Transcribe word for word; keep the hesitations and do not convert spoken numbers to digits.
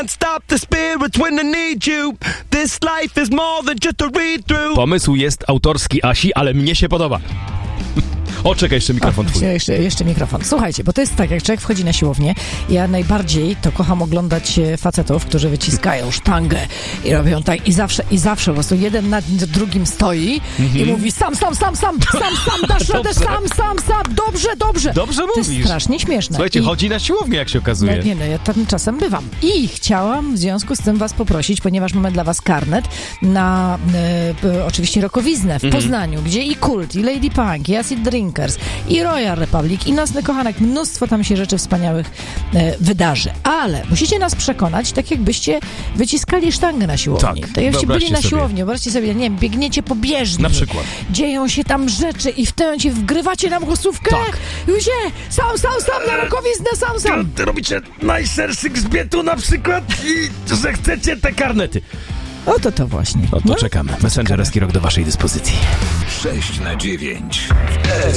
can't stop the spirits when I need you. This life is more than just a read-through. Pomysł jest autorski Asi, ale mnie się podoba. O, czekaj, jeszcze mikrofon twój. Jeszcze, jeszcze mikrofon. Słuchajcie, bo to jest tak, jak człowiek wchodzi na siłownię, ja najbardziej to kocham oglądać facetów, którzy wyciskają sztangę i robią tak i zawsze, i zawsze po prostu jeden nad drugim stoi mm-hmm. i mówi sam, sam, sam, sam, sam, sam, dasz radę, sam, sam, sam, dobrze, dobrze. Dobrze to mówisz. To jest strasznie śmieszne. Słuchajcie, I... chodzi na siłownię, jak się okazuje. No, nie, no, ja tam czasem bywam. I chciałam w związku z tym was poprosić, ponieważ mamy dla was karnet na e, oczywiście rokowiznę w mm-hmm. Poznaniu, gdzie i Kult, i Lady Punk, i Acid Drinkers, i Royal Republic, i Nocny Kochanek, mnóstwo tam się rzeczy wspaniałych e, wydarzy. Ale musicie nas przekonać, tak jakbyście wyciskali sztangę na siłowni. Tak, to jakbyście byli na sobie. siłowni, wyobraźcie sobie, nie wiem, biegniecie po bieżni. Na przykład. Dzieją się tam rzeczy i w tym momencie wgrywacie nam głosówkę. Tak. Ludzie, sam, sam, sam na rokowiznę, sam, sam. Robicie najszerszy grzbietu na przykład i że chcecie te karnety. O to to właśnie. No to no? czekamy. Messengerski rok do waszej dyspozycji. sześć na dziewięć.